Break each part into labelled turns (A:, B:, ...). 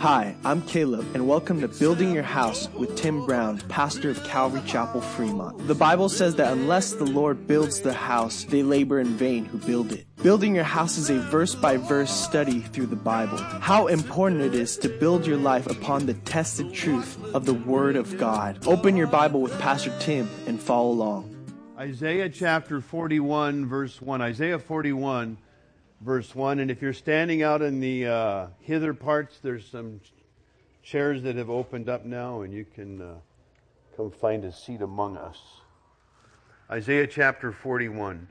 A: Hi, I'm Caleb, and welcome to Building Your House with Tim Brown, pastor of Calvary Chapel, Fremont. The Bible says that unless the Lord builds the house, they labor in vain who build it. Building Your House is a verse-by-verse study through the Bible. How important it is to build your life upon the tested truth of the Word of God. Open your Bible with Pastor Tim and follow along.
B: Isaiah chapter 41, verse 1. Isaiah 41, verse 1. And if you're standing out in the hither parts, there's some chairs that have opened up now, and you can come find a seat among us. Isaiah chapter 41.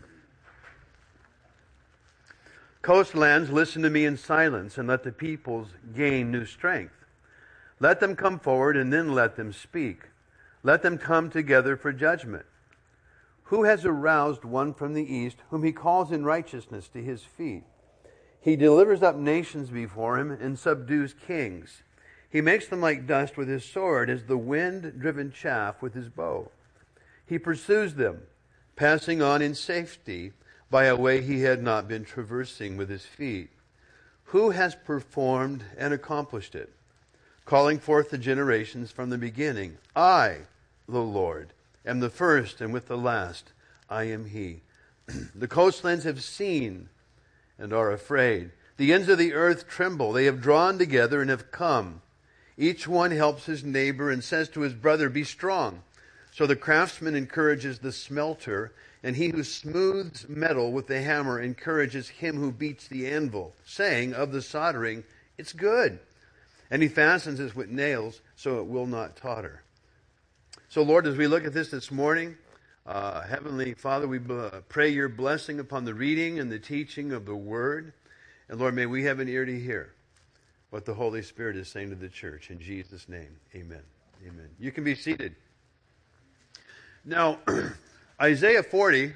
B: Coastlands, listen to me in silence, and let the peoples gain new strength. Let them come forward, and then let them speak. Let them come together for judgment. Who has aroused one from the east, whom he calls in righteousness to his feet? He delivers up nations before him and subdues kings. He makes them like dust with his sword, as the wind-driven chaff with his bow. He pursues them, passing on in safety by a way he had not been traversing with his feet. Who has performed and accomplished it, calling forth the generations from the beginning? I, the Lord, am the first, and with the last I am he. The coastlands have seen and are afraid. The ends of the earth tremble. They have drawn together and have come. Each one helps his neighbor and says to his brother, "Be strong." So the craftsman encourages the smelter, and he who smooths metal with the hammer encourages him who beats the anvil, saying of the soldering, "It's good." And he fastens it with nails so it will not totter. So, Lord, as we look at this morning, Heavenly Father, we pray your blessing upon the reading and the teaching of the Word. And, Lord, may we have an ear to hear what the Holy Spirit is saying to the church. In Jesus' name, amen. Amen. You can be seated. Now, Isaiah 40,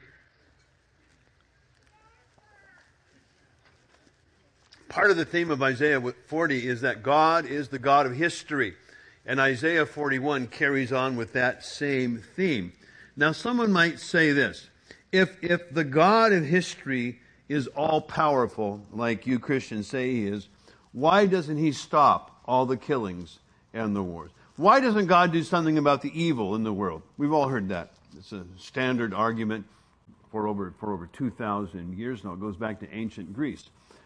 B: part of the theme of Isaiah 40 is that God is the God of history. And Isaiah 41 carries on with that same theme. Now, someone might say this: if the God of history is all-powerful, like you Christians say he is, why doesn't he stop all the killings and the wars? Why doesn't God do something about the evil in the world? We've all heard that. It's a standard argument for over 2,000 years now. It goes back to ancient Greece.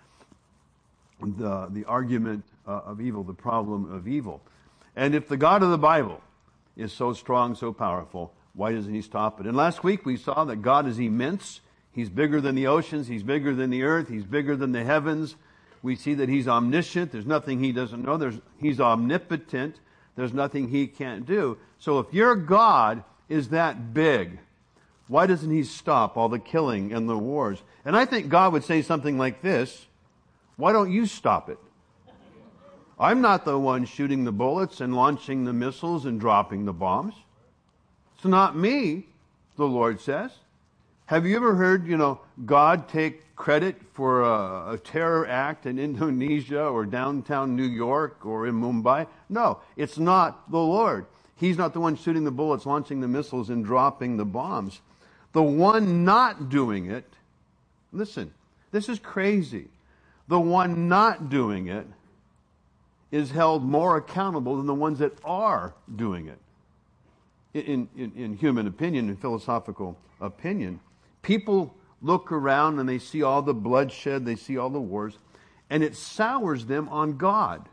B: The argument of evil, the problem of evil. And if the God of the Bible is so strong, so powerful, why doesn't he stop it? And last week we saw that God is immense. He's bigger than the oceans. He's bigger than the earth. He's bigger than the heavens. We see that he's omniscient. There's nothing he doesn't know. He's omnipotent. There's nothing he can't do. So if your God is that big, why doesn't he stop all the killing and the wars? And I think God would say something like this: why don't you stop it? I'm not the one shooting the bullets and launching the missiles and dropping the bombs. It's not me, the Lord says. Have you ever heard, God take credit for a terror act in Indonesia or downtown New York or in Mumbai? No, it's not the Lord. He's not the one shooting the bullets, launching the missiles, and dropping the bombs. The one not doing it, listen, this is crazy. The one not doing it is held more accountable than the ones that are doing it. In human opinion, in philosophical opinion, people look around and they see all the bloodshed, they see all the wars, and it sours them on God,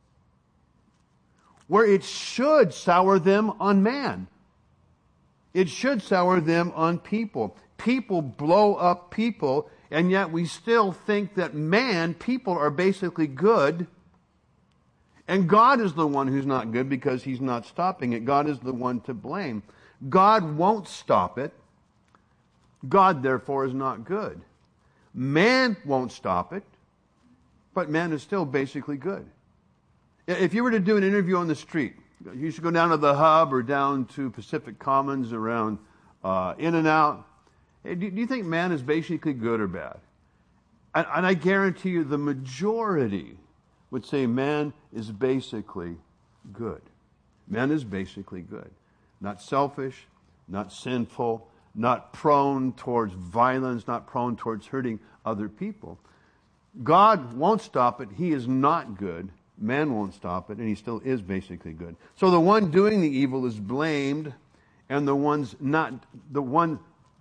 B: where it should sour them on man. It should sour them on people. People blow up people, and yet we still think that people are basically good. And God is the one who's not good because he's not stopping it. God is the one to blame. God won't stop it. God, therefore, is not good. Man won't stop it, but man is still basically good. If you were to do an interview on the street, you should go down to the Hub or down to Pacific Commons around In-N-Out. Hey, do you think man is basically good or bad? And I guarantee you the majority would say man is basically good. Man is basically good. Not selfish, not sinful, not prone towards violence, not prone towards hurting other people. God won't stop it. He is not good. Man won't stop it, and he still is basically good. So the one doing the evil is blamed, and the one not doing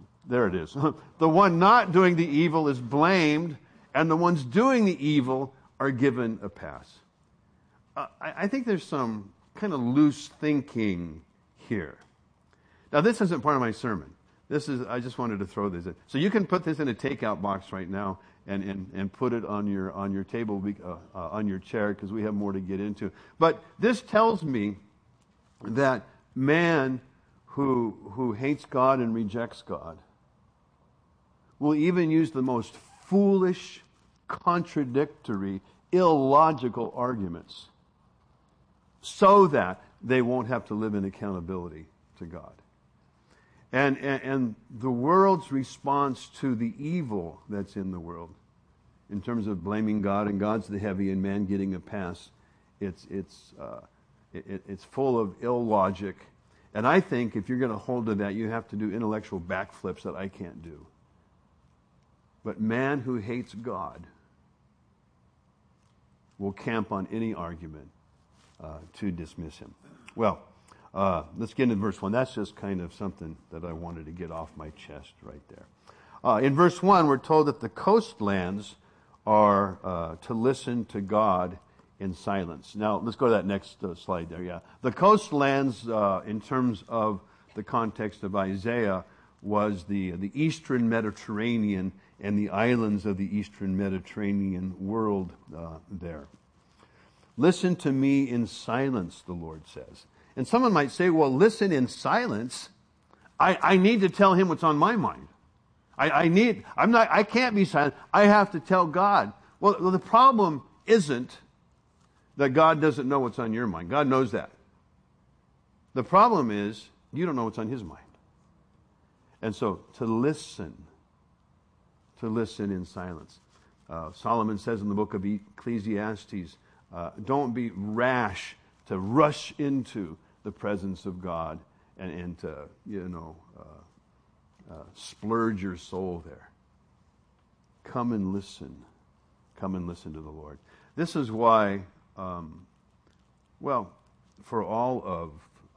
B: the evil is blamed, and the ones doing the evil are given a pass. I think there's some kind of loose thinking here. Now, this isn't part of my sermon. I just wanted to throw this in. So you can put this in a takeout box right now and put it on your table, on your chair, because we have more to get into. But this tells me that man who hates God and rejects God will even use the most foolish, contradictory, illogical arguments so that they won't have to live in accountability to God. And the world's response to the evil that's in the world, in terms of blaming God and God's the heavy and man getting a pass, it's full of illogic. And I think if you're going to hold to that, you have to do intellectual backflips that I can't do. But man who hates God will camp on any argument to dismiss him. Well, let's get into verse 1. That's just kind of something that I wanted to get off my chest right there. In verse 1, we're told that the coastlands are to listen to God in silence. Now, let's go to that next slide there. Yeah, the coastlands, in terms of the context of Isaiah, was the eastern Mediterranean and the islands of the eastern Mediterranean world there. Listen to me in silence, the Lord says. And someone might say, well, listen in silence. I need to tell him what's on my mind. I can't be silent. I have to tell God. Well, the problem isn't that God doesn't know what's on your mind. God knows that. The problem is you don't know what's on his mind. And so to listen in silence. Solomon says in the book of Ecclesiastes, don't be rash to rush into the presence of God and to, splurge your soul there. Come and listen. Come and listen to the Lord. This is why, for all of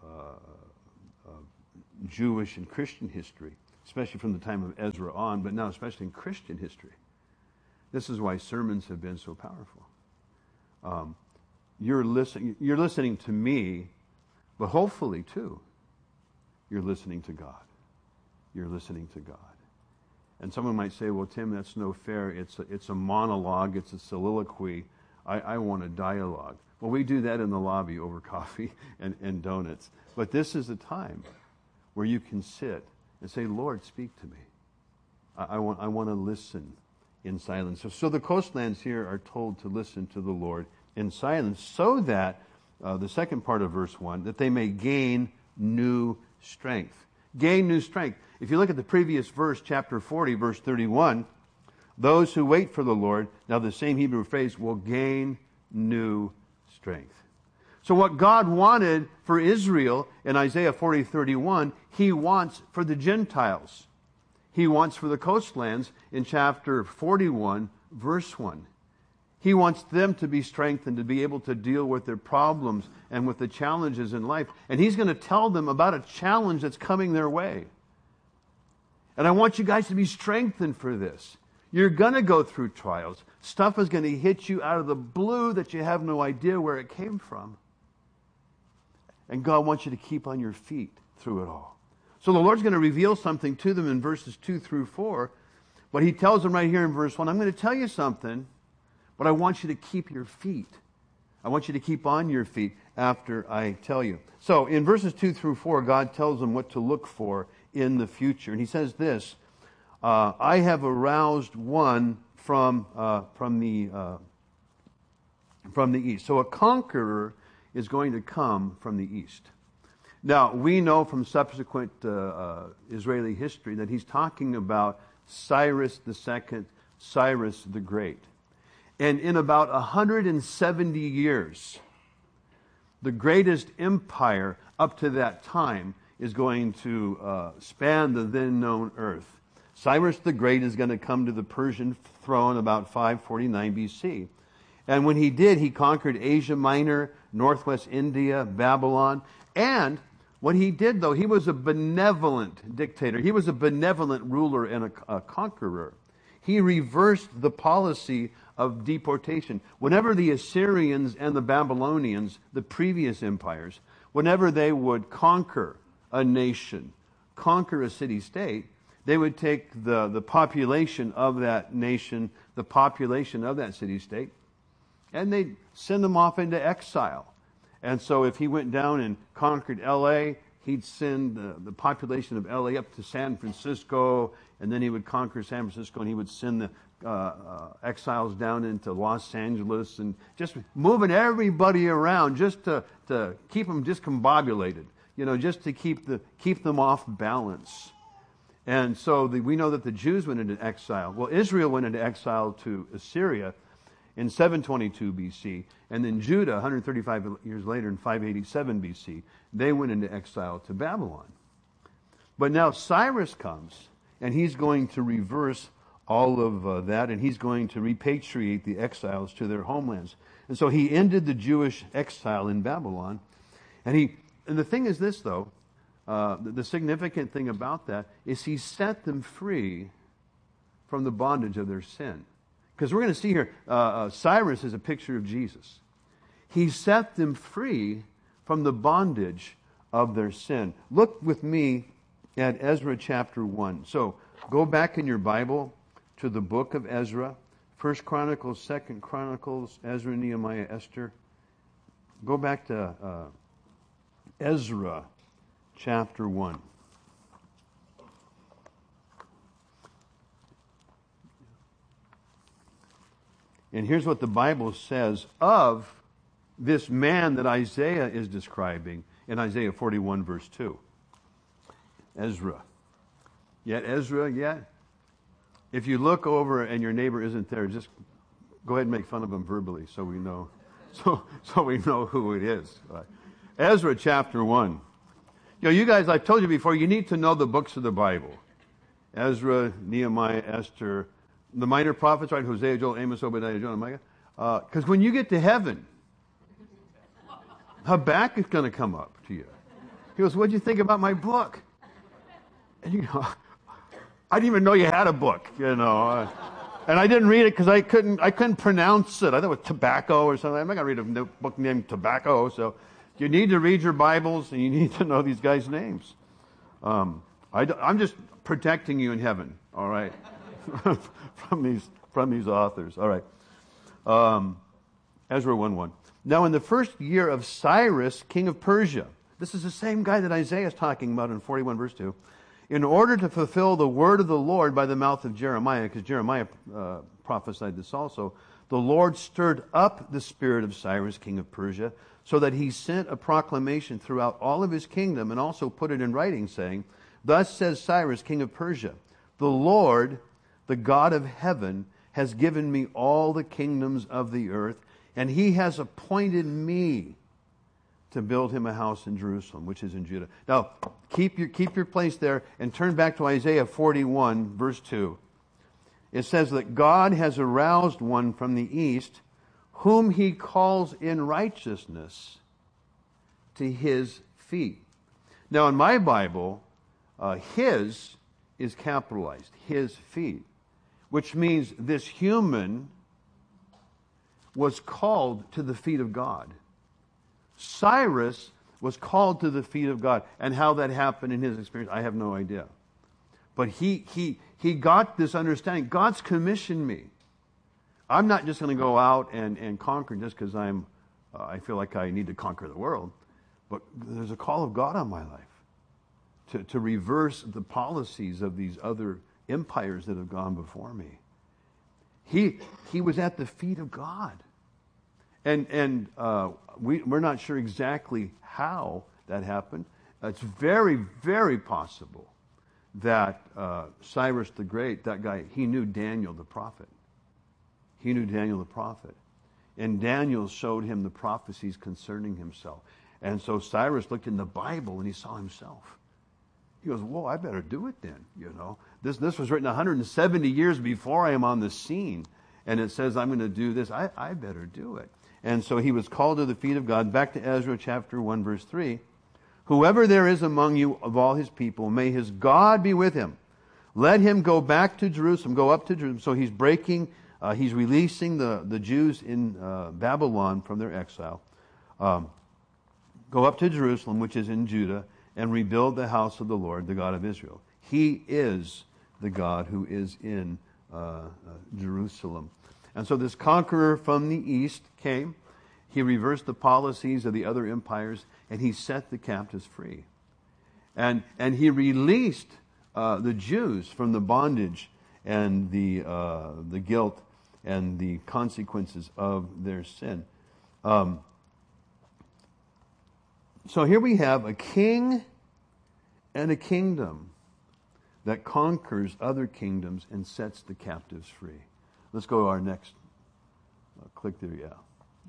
B: Jewish and Christian history, especially from the time of Ezra on, but now especially in Christian history, this is why sermons have been so powerful. You're listening to me, but hopefully too, you're listening to God. You're listening to God. And someone might say, well, Tim, that's no fair. It's a monologue. It's a soliloquy. I want a dialogue. Well, we do that in the lobby over coffee and donuts. But this is a time where you can sit and say, Lord, speak to me. I want to listen in silence. So the coastlands here are told to listen to the Lord in silence so that, the second part of verse 1, that they may gain new strength. Gain new strength. If you look at the previous verse, chapter 40, verse 31, those who wait for the Lord, now the same Hebrew phrase, will gain new strength. So what God wanted for Israel in Isaiah 40:31, he wants for the Gentiles. He wants for the coastlands in chapter 41, verse 1. He wants them to be strengthened, to be able to deal with their problems and with the challenges in life. And he's going to tell them about a challenge that's coming their way. And I want you guys to be strengthened for this. You're going to go through trials. Stuff is going to hit you out of the blue that you have no idea where it came from. And God wants you to keep on your feet through it all. So the Lord's going to reveal something to them in verses 2 through 4. But he tells them right here in verse 1, I'm going to tell you something, but I want you to keep your feet. I want you to keep on your feet after I tell you. So in verses 2 through 4, God tells them what to look for in the future. And he says this, I have aroused one from the east. So a conqueror is going to come from the east. Now, we know from subsequent Israeli history that he's talking about Cyrus II, Cyrus the Great. And in about 170 years, the greatest empire up to that time is going to span the then known earth. Cyrus the Great is going to come to the Persian throne about 549 BC. And when he did, he conquered Asia Minor, northwest India, Babylon. And what he did, though, he was a benevolent dictator. He was a benevolent ruler and a conqueror. He reversed the policy of deportation. Whenever the Assyrians and the Babylonians, the previous empires, whenever they would conquer a nation, conquer a city-state, they would take the population of that nation, the population of that city-state, and they'd send them off into exile. And so if he went down and conquered L.A., he'd send the population of L.A. up to San Francisco, and then he would conquer San Francisco, and he would send the exiles down into Los Angeles, and just moving everybody around just to keep them discombobulated, just to keep them off balance. And so we know that the Jews went into exile. Well, Israel went into exile to Assyria in 722 BC, and then Judah, 135 years later in 587 BC, they went into exile to Babylon. But now Cyrus comes, and he's going to reverse all of that, and he's going to repatriate the exiles to their homelands. And so he ended the Jewish exile in Babylon. And the thing is this, though, the significant thing about that is he set them free from the bondage of their sin. Because we're going to see here, Cyrus is a picture of Jesus. He set them free from the bondage of their sin. Look with me at Ezra chapter 1. So go back in your Bible to the book of Ezra. 1 Chronicles, 2 Chronicles, Ezra, Nehemiah, Esther. Go back to Ezra chapter 1. And here's what the Bible says of this man that Isaiah is describing in Isaiah 41 verse 2. Ezra. Yet Ezra, yet. If you look over and your neighbor isn't there, just go ahead and make fun of him verbally so we know so we know who it is. Ezra chapter 1. You guys, I've told you before, you need to know the books of the Bible. Ezra, Nehemiah, Esther, the minor prophets, right? Hosea, Joel, Amos, Obadiah, Jonah, Micah. Because when you get to heaven, Habakkuk is going to come up to you. He goes, "What'd you think about my book?" And you go, "I didn't even know you had a book, And I didn't read it because I couldn't pronounce it. I thought it was tobacco or something. I'm not going to read a book named Tobacco. So you need to read your Bibles and you need to know these guys' names. I'm just protecting you in heaven, all right, from these authors. All right. Ezra 1:1. Now in the first year of Cyrus, king of Persia, this is the same guy that Isaiah is talking about in 41 verse 2, in order to fulfill the word of the Lord by the mouth of Jeremiah, because Jeremiah prophesied this also, the Lord stirred up the spirit of Cyrus, king of Persia, so that he sent a proclamation throughout all of his kingdom and also put it in writing, saying, "Thus says Cyrus, king of Persia, the Lord, the God of heaven, has given me all the kingdoms of the earth, and he has appointed me to build him a house in Jerusalem," which is in Judah. Now, keep your place there and turn back to Isaiah 41, verse 2. It says that God has aroused one from the east, whom he calls in righteousness to his feet. Now, in my Bible, his is capitalized, his feet, which means this human was called to the feet of God. Cyrus was called to the feet of God. And how that happened in his experience, I have no idea. But he got this understanding. God's commissioned me. I'm not just going to go out and conquer just because I feel like I need to conquer the world. But there's a call of God on my life to reverse the policies of these other empires that have gone before me. He was at the feet of God. And we're not sure exactly how that happened. It's very, very possible that Cyrus the Great, that guy, he knew Daniel the prophet. He knew Daniel the prophet. And Daniel showed him the prophecies concerning himself. And so Cyrus looked in the Bible and he saw himself. He goes, "Whoa, I better do it then." This was written 170 years before I am on the scene. and it says, I'm going to do this, I better do it. And so he was called to the feet of God. Back to Ezra chapter 1, verse 3. Whoever there is among you of all his people, may his God be with him. Let him go back to Jerusalem, go up to Jerusalem. So he's he's releasing the Jews in Babylon from their exile. Go up to Jerusalem, which is in Judah, and rebuild the house of the Lord, the God of Israel. He is the God who is in Jerusalem. And so this conqueror from the east came. He reversed the policies of the other empires, and he set the captives free. And he released the Jews from the bondage and the guilt and the consequences of their sin. So here we have a king and a kingdom that conquers other kingdoms and sets the captives free. Let's go to our next. Click there, yeah.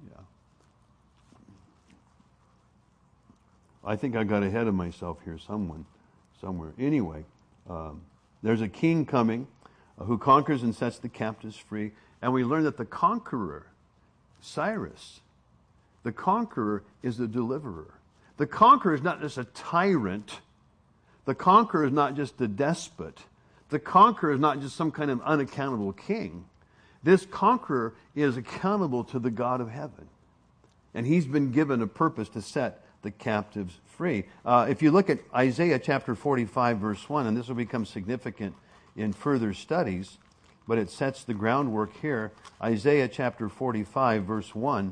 B: I think I got ahead of myself here somewhere. Anyway, there's a king coming who conquers and sets the captives free. And we learn that the conqueror, Cyrus, the conqueror is the deliverer. The conqueror is not just a tyrant. The conqueror is not just a despot. The conqueror is not just some kind of unaccountable king. This conqueror is accountable to the God of heaven. And he's been given a purpose to set the captives free. If you look at Isaiah chapter 45, verse 1, and this will become significant in further studies, but it sets the groundwork here. Isaiah chapter 45, verse 1,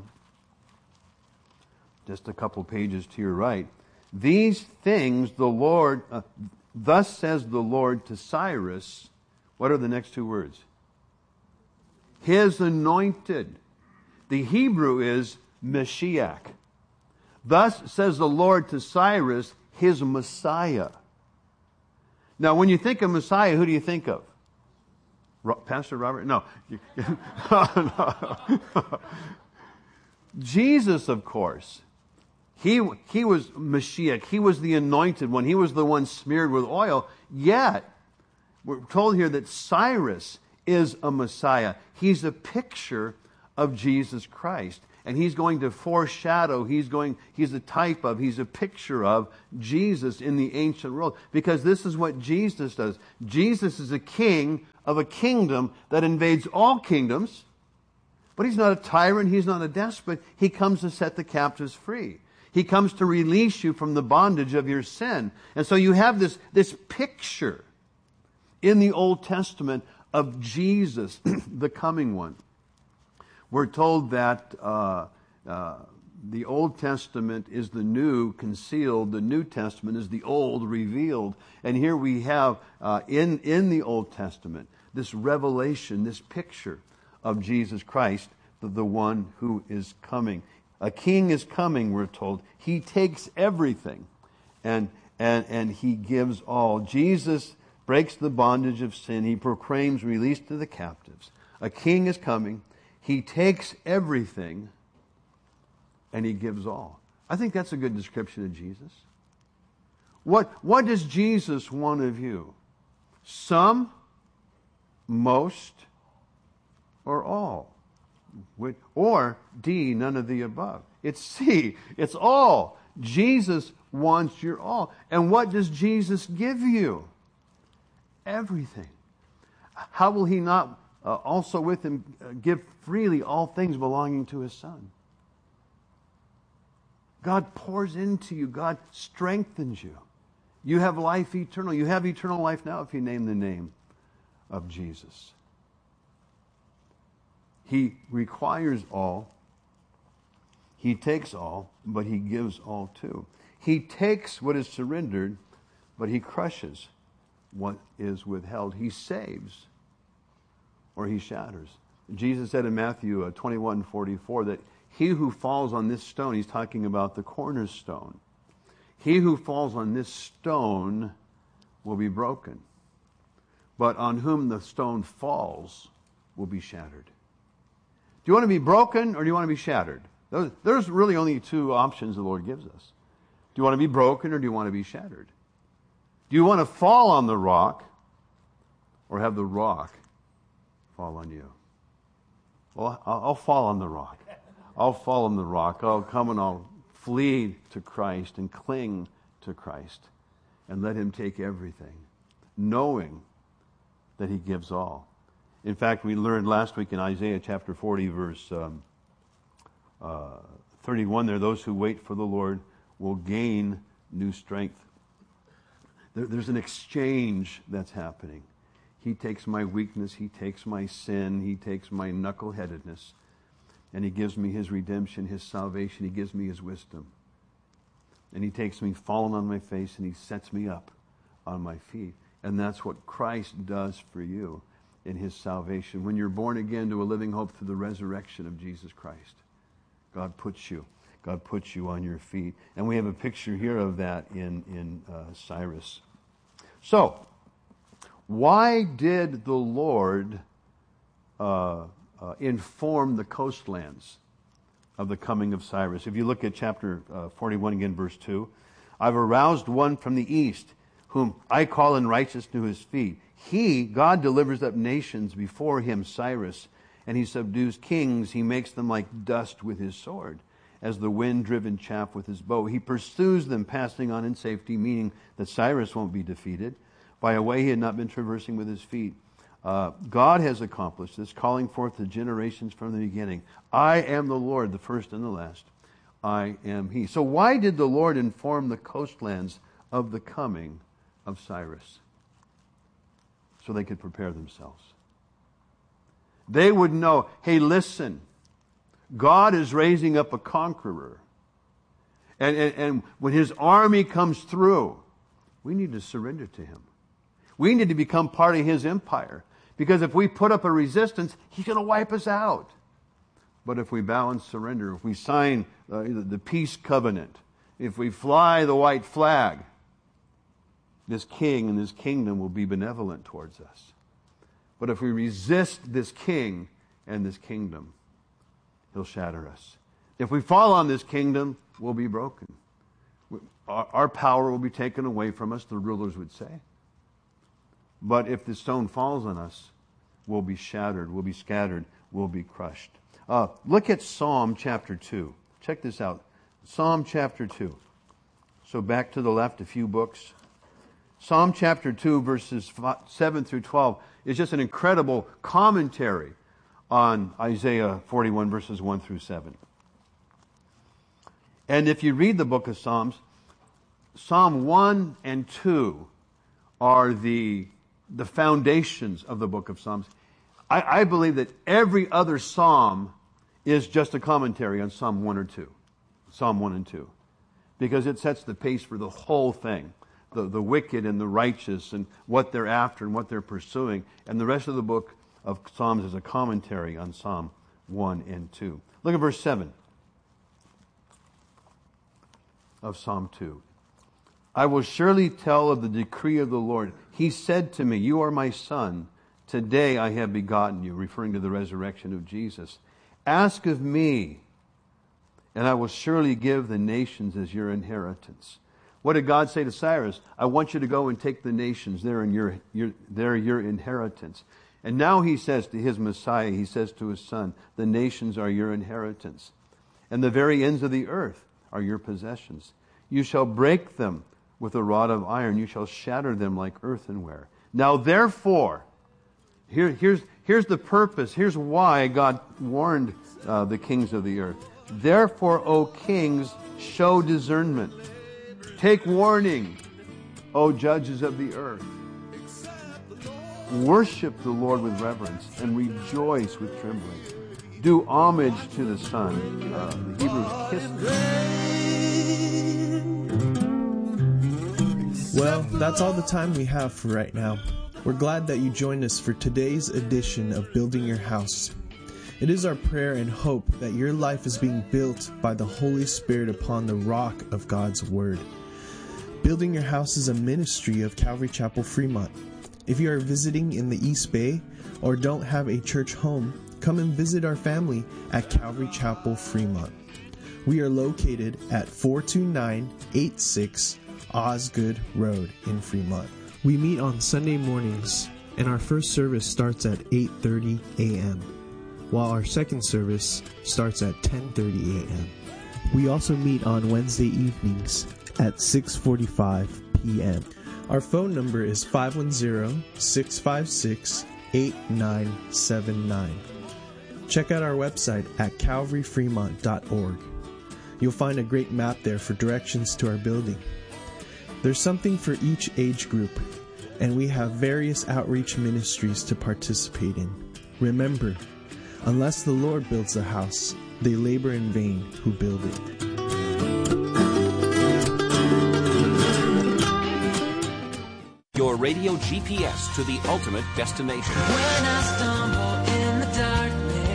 B: just a couple pages to your right. These things the Lord, thus says the Lord to Cyrus. What are the next two words? His anointed. The Hebrew is Mashiach. Thus says the Lord to Cyrus, his Messiah. Now, when you think of Messiah, who do you think of? Pastor Robert? No. Jesus, of course. He was Mashiach. He was the anointed one. He was the one smeared with oil. Yet, we're told here that Cyrus is a Messiah. He's a picture of Jesus Christ. And he's going to foreshadow, he's a picture of Jesus in the ancient world. Because this is what Jesus does. Jesus is a king of a kingdom that invades all kingdoms. But he's not a tyrant, he's not a despot. He comes to set the captives free. He comes to release you from the bondage of your sin. And so you have this picture in the Old Testament of Jesus, the coming one. We're told that the Old Testament is the new concealed, the New Testament is the old revealed. And here we have in the Old Testament this revelation, this picture of Jesus Christ, the one who is coming. A king is coming, we're told. He takes everything and he gives all. Jesus breaks the bondage of sin. He proclaims release to the captives. A king is coming. He takes everything and he gives all. I think that's a good description of Jesus. What does Jesus want of you? Some, most, or all? Or D, none of the above. It's C, it's all. Jesus wants your all. And what does Jesus give you? Everything. How will he not also with him give freely all things belonging to his Son? God pours into you. God strengthens you. You have life eternal. You have eternal life now if you name the name of Jesus. He requires all. He takes all, but he gives all too. He takes what is surrendered, but he crushes what is withheld. He saves, or he shatters. Jesus said in Matthew 21:44 that he who falls on this stone, he's talking about the cornerstone, he who falls on this stone will be broken, but on whom the stone falls will be shattered. Do you want to be broken or do you want to be shattered? There's really only two options the Lord gives us. Do you want to be broken or do you want to be shattered? Do you want to fall on the rock or have the rock fall on you? Well, I'll fall on the rock. I'll fall on the rock. I'll come and I'll flee to Christ and cling to Christ and let him take everything, knowing that he gives all. In fact, we learned last week in Isaiah chapter 40, verse 31 there, those who wait for the Lord will gain new strength. There's an exchange that's happening. He takes my weakness, he takes my sin, he takes my knuckleheadedness, and he gives me his redemption, his salvation, he gives me his wisdom. And he takes me fallen on my face and he sets me up on my feet. And that's what Christ does for you in his salvation. When you're born again to a living hope through the resurrection of Jesus Christ, God puts you on your feet. And we have a picture here of that in Cyrus. So, why did the Lord inform the coastlands of the coming of Cyrus? If you look at chapter 41 again, verse 2, I've aroused one from the east, whom I call in righteousness to his feet. He, God, delivers up nations before him, Cyrus, and he subdues kings. He makes them like dust with his sword, as the wind-driven chaff with his bow. He pursues them, passing on in safety, meaning that Cyrus won't be defeated, by a way he had not been traversing with his feet. God has accomplished this, calling forth the generations from the beginning. I am the Lord, the first and the last. I am he. So why did the Lord inform the coastlands of the coming of Cyrus? So they could prepare themselves. They would know, hey, listen, God is raising up a conqueror. And when his army comes through, we need to surrender to him. We need to become part of his empire. Because if we put up a resistance, he's going to wipe us out. But if we bow and surrender, if we sign the peace covenant, if we fly the white flag, this king and this kingdom will be benevolent towards us. But if we resist this king and this kingdom, he'll shatter us. If we fall on this kingdom, we'll be broken. Our power will be taken away from us, the rulers would say. But if the stone falls on us, we'll be shattered, we'll be scattered, we'll be crushed. Look at Psalm chapter 2. Check this out. Psalm chapter 2. So back to the left, a few books. Psalm chapter 2, verses 7 through 12 is just an incredible commentary on Isaiah 41, verses 1 through 7. And if you read the book of Psalms, Psalm 1 and 2 are the foundations of the book of Psalms. I believe that every other psalm is just a commentary on Psalm 1 or 2. Psalm 1 and 2. Because it sets the pace for the whole thing. The wicked and the righteous and what they're after and what they're pursuing. And the rest of the book of Psalms is a commentary on Psalm 1 and 2. Look at verse 7 of Psalm 2. I will surely tell of the decree of the Lord. He said to me, you are my son. Today I have begotten you, referring to the resurrection of Jesus. Ask of me, and I will surely give the nations as your inheritance. What did God say to Cyrus? I want you to go and take the nations. They're your inheritance. And now he says to his Messiah, he says to his son, the nations are your inheritance. And the very ends of the earth are your possessions. You shall break them with a rod of iron. You shall shatter them like earthenware. Now therefore, here's the purpose. Here's why God warned the kings of the earth. Therefore, O kings, show discernment. Take warning, O judges of the earth. Worship the Lord with reverence and rejoice with trembling. Do homage to the Son. The Hebrews kiss the
A: Well, that's all the time we have for right now. We're glad that you joined us for today's edition of Building Your House. It is our prayer and hope that your life is being built by the Holy Spirit upon the rock of God's Word. Building Your House is a ministry of Calvary Chapel Fremont. If you are visiting in the East Bay or don't have a church home, come and visit our family at Calvary Chapel Fremont. We are located at 42986 Osgood Road in Fremont. We meet on Sunday mornings, and our first service starts at 8:30 a.m. while our second service starts at 10:30 a.m. We also meet on Wednesday evenings at 6:45 p.m. Our phone number is 510-656-8979. Check out our website at calvaryfremont.org. You'll find a great map there for directions to our building. There's something for each age group, and we have various outreach ministries to participate in. Remember, unless the Lord builds a house, they labor in vain who build it.
C: Your radio GPS to the ultimate destination.
D: When I stumble in the darkness.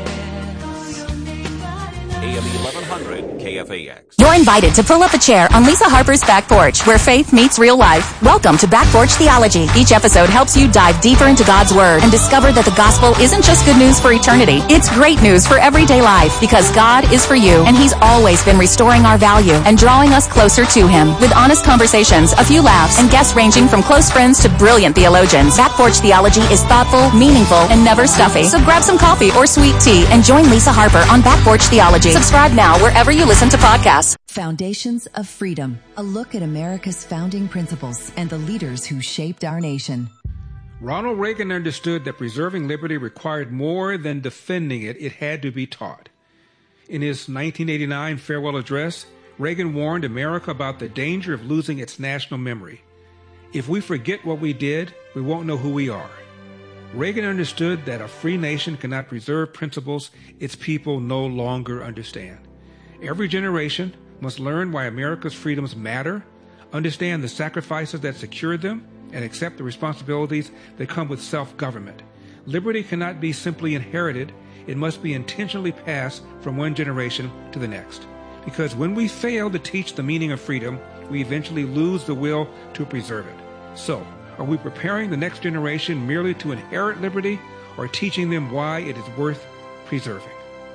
C: AM 1100 KFAX.
E: You're invited to pull up a chair on Lisa Harper's Back Porch, where faith meets real life. Welcome to Back Porch Theology. Each episode helps you dive deeper into God's Word and discover that the gospel isn't just good news for eternity. It's great news for everyday life, because God is for you, and He's always been restoring our value and drawing us closer to Him. With honest conversations, a few laughs, and guests ranging from close friends to brilliant theologians, Back Porch Theology is thoughtful, meaningful, and never stuffy. So grab some coffee or sweet tea and join Lisa Harper on Back Porch Theology. Subscribe now wherever you listen to podcasts.
F: Foundations of Freedom, a look at America's founding principles and the leaders who shaped our nation.
G: Ronald Reagan understood that preserving liberty required more than defending it. It had to be taught. In his 1989 farewell address, Reagan warned America about the danger of losing its national memory. If we forget what we did, we won't know who we are. Reagan understood that a free nation cannot preserve principles its people no longer understand. Every generation must learn why America's freedoms matter, understand the sacrifices that secured them, and accept the responsibilities that come with self-government. Liberty cannot be simply inherited. It must be intentionally passed from one generation to the next. Because when we fail to teach the meaning of freedom, we eventually lose the will to preserve it. So, are we preparing the next generation merely to inherit liberty, or teaching them why it is worth preserving?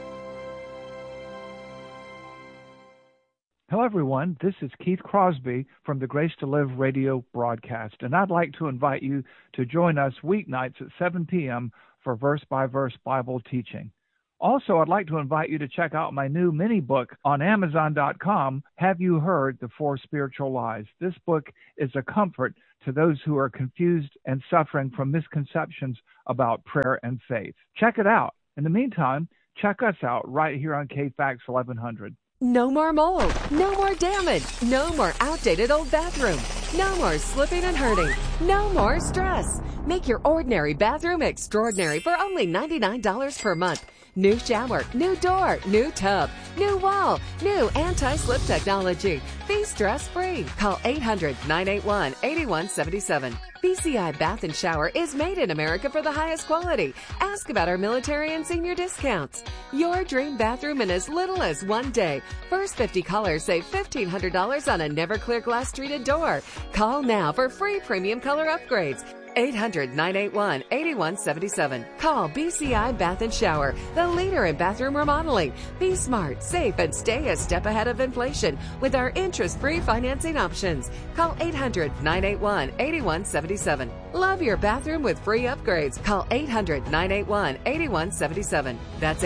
H: Hello, everyone. This is Keith Crosby from the Grace to Live radio broadcast, and I'd like to invite you to join us weeknights at 7 p.m. for verse-by-verse Bible teaching. Also, I'd like to invite you to check out my new mini book on Amazon.com, Have You Heard the Four Spiritual Lies? This book is a comfort to those who are confused and suffering from misconceptions about prayer and faith. Check it out. In the meantime, check us out right here on KFAX 1100.
I: No more mold, no more damage, no more outdated old bathroom, no more slipping and hurting, no more stress. Make your ordinary bathroom extraordinary for only $99 per month. New shower, new door, new tub, new wall, new anti-slip technology. Be stress-free. Call 800-981-8177. BCI Bath and Shower is made in America for the highest quality. Ask about our military and senior discounts. Your dream bathroom in as little as 1 day. First 50 callers save $1,500 on a never-clear glass treated door. Call now for free premium color upgrades. 800-981-8177. Call BCI Bath and Shower, the leader in bathroom remodeling. Be smart, safe, and stay a step ahead of inflation with our interest-free financing options. Call 800-981-8177. Love your bathroom with free upgrades. Call 800-981-8177. That's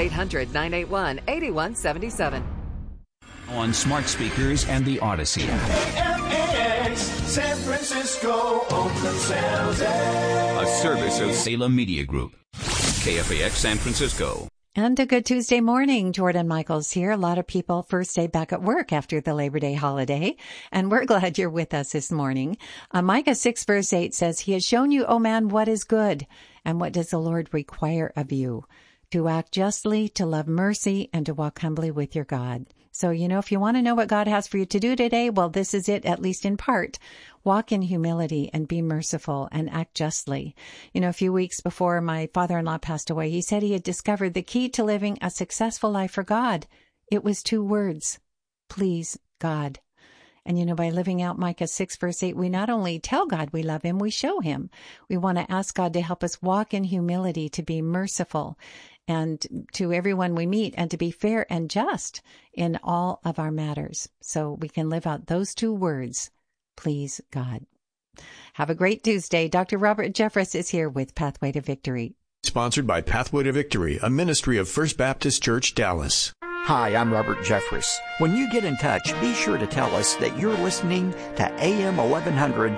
I: 800-981-8177.
C: On smart speakers and the Odyssey app.
D: San Francisco, Oakland, San Jose.
C: A service of Salem Media Group. KFAX San Francisco.
J: And a good Tuesday morning. Jordan Michaels here. A lot of people first day back at work after the Labor Day holiday, and we're glad you're with us this morning. Micah 6 verse 8 says, He has shown you, O man, what is good, and what does the Lord require of you? To act justly, to love mercy, and to walk humbly with your God. So, if you want to know what God has for you to do today, well, this is it, at least in part. Walk in humility and be merciful and act justly. A few weeks before my father-in-law passed away, he said he had discovered the key to living a successful life for God. It was 2 words: please God. And, by living out Micah 6 verse 8, we not only tell God we love him, we show him. We want to ask God to help us walk in humility, to be merciful, and to everyone we meet, and to be fair and just in all of our matters. So we can live out those 2 words, please God. Have a great Tuesday. Dr. Robert Jeffress is here with Pathway to Victory.
K: Sponsored by Pathway to Victory, a ministry of First Baptist Church, Dallas.
L: Hi, I'm Robert Jeffress. When you get in touch, be sure to tell us that you're listening to AM 1100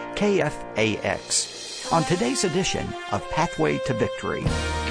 L: KFAX. On today's edition of Pathway to Victory,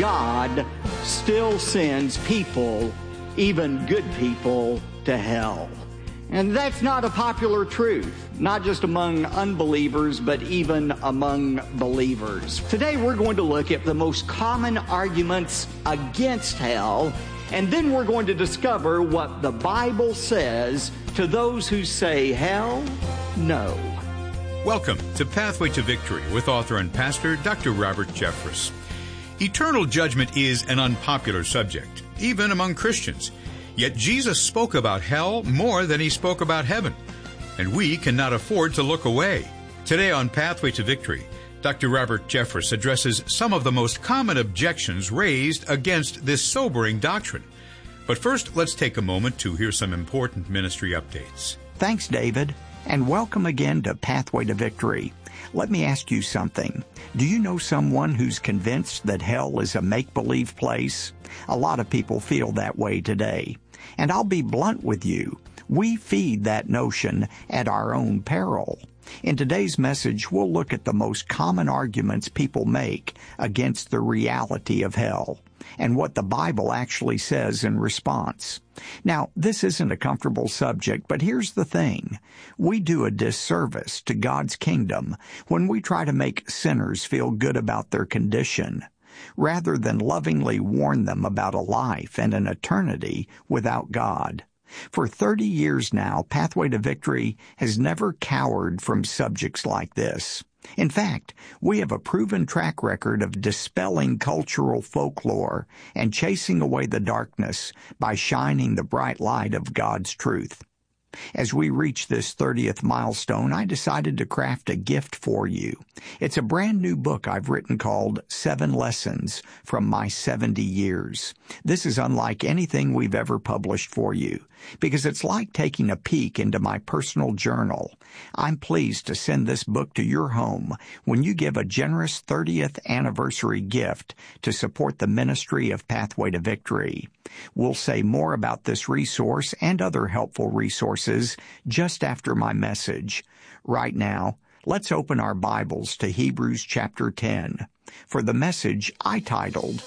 M: God still sends people, even good people, to hell. And that's not a popular truth, not just among unbelievers, but even among believers. Today we're going to look at the most common arguments against hell, and then we're going to discover what the Bible says to those who say hell, no.
N: Welcome to Pathway to Victory with author and pastor Dr. Robert Jeffress. Eternal judgment is an unpopular subject, even among Christians. Yet Jesus spoke about hell more than he spoke about heaven, and we cannot afford to look away. Today on Pathway to Victory, Dr. Robert Jeffress addresses some of the most common objections raised against this sobering doctrine. But first, let's take a moment to hear some important ministry updates.
L: Thanks, David, and welcome again to Pathway to Victory. Let me ask you something. Do you know someone who's convinced that hell is a make-believe place? A lot of people feel that way today. And I'll be blunt with you. We feed that notion at our own peril. In today's message, we'll look at the most common arguments people make against the reality of hell and what the Bible actually says in response. Now, this isn't a comfortable subject, but here's the thing. We do a disservice to God's kingdom when we try to make sinners feel good about their condition, rather than lovingly warn them about a life and an eternity without God. For 30 years now, Pathway to Victory has never cowered from subjects like this. In fact, we have a proven track record of dispelling cultural folklore and chasing away the darkness by shining the bright light of God's truth. As we reach this 30th milestone, I decided to craft a gift for you. It's a brand new book I've written called 7 Lessons from My 70 Years. This is unlike anything we've ever published for you, because it's like taking a peek into my personal journal. I'm pleased to send this book to your home when you give a generous 30th anniversary gift to support the ministry of Pathway to Victory. We'll say more about this resource and other helpful resources just after my message. Right now, let's open our Bibles to Hebrews chapter 10 for the message I titled,